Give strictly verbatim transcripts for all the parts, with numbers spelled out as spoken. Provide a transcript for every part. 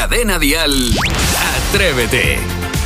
Cadena Dial, Atrévete.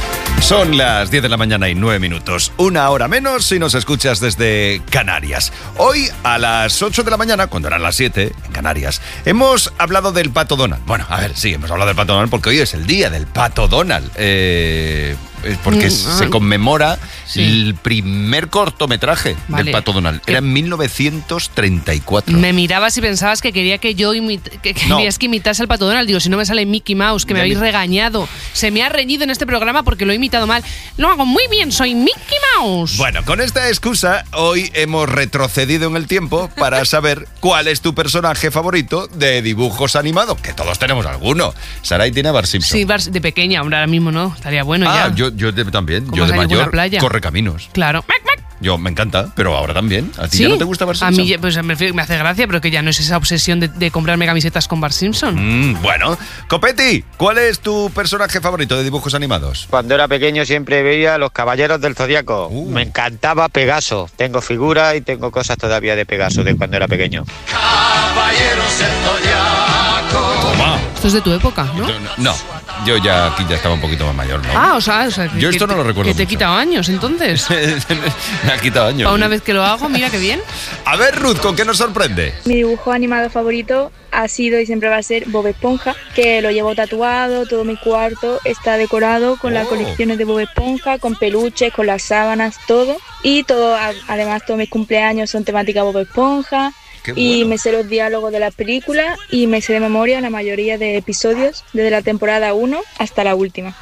Son las diez de la mañana y nueve minutos. Una hora menos si nos escuchas desde Canarias. Hoy a las ocho de la mañana, cuando eran las siete en Canarias, hemos hablado del Pato Donald. Bueno, a ver, sí, hemos hablado del Pato Donald porque hoy es el día del Pato Donald. Eh... Porque mm, se conmemora sí. el primer cortometraje vale. del Pato Donald. Era en mil novecientos treinta y cuatro. Me mirabas y pensabas que quería que yo imit- que querías no. que imitase al Pato Donald. Digo, si no me sale Mickey Mouse, que me habéis regañado. Se me ha reñido en este programa porque lo he imitado mal. Lo hago muy bien, soy Mickey Mouse. Bueno, con esta excusa, hoy hemos retrocedido en el tiempo para saber cuál es tu personaje favorito de dibujos animados. Que todos tenemos alguno. Sarai tiene a Bart Simpson. Sí, Bart, de pequeña, ahora mismo no. Estaría bueno ah, ya. Yo Yo de, también, yo de mayor, corre caminos. Claro. Yo me encanta, pero ahora también. ¿A ti ¿Sí? ya no te gusta Bart Simpson? A mí pues, me, me hace gracia, pero que ya no es esa obsesión de, de comprarme camisetas con Bart Simpson. Mm, bueno, Copetti, ¿cuál es tu personaje favorito de dibujos animados? Cuando era pequeño siempre veía Los Caballeros del Zodíaco. Uh. Me encantaba Pegaso. Tengo figuras y tengo cosas todavía de Pegaso de cuando era pequeño. Caballeros del Zodíaco. Toma. Esto es de tu época, ¿no? Yo, no, yo ya aquí ya estaba un poquito más mayor, ¿no? Ah, o sea, o sea yo esto que, no lo recuerdo Que te he mucho. quitado años, entonces. Me ha quitado años. Para una vez que lo hago, mira qué bien. A ver, Ruth, ¿con qué nos sorprende? Mi dibujo animado favorito ha sido y siempre va a ser Bob Esponja, que lo llevo tatuado, todo mi cuarto está decorado con oh. las colecciones de Bob Esponja, con peluches, con las sábanas, todo. Y todo, además todos mis cumpleaños son temática Bob Esponja. Qué y bueno. me sé los diálogos de las películas y me sé de memoria la mayoría de episodios desde la temporada uno hasta la última.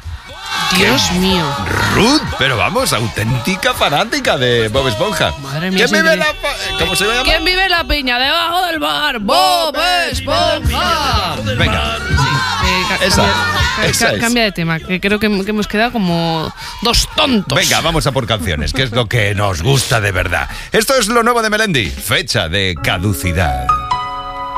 Dios mío. Ruth, pero vamos, auténtica fanática de Bob Esponja. Madre mía. ¿Quién vive la pa- ¿Cómo se llama? ¿Quién vive la piña debajo del bar? Bob Esponja. Venga. Eh, ca- Esa, cambia, esa ca- es. cambia de tema, que creo que, que hemos quedado como dos tontos. Venga, vamos a por canciones, que es lo que nos gusta de verdad. Esto es lo nuevo de Melendi, fecha de caducidad.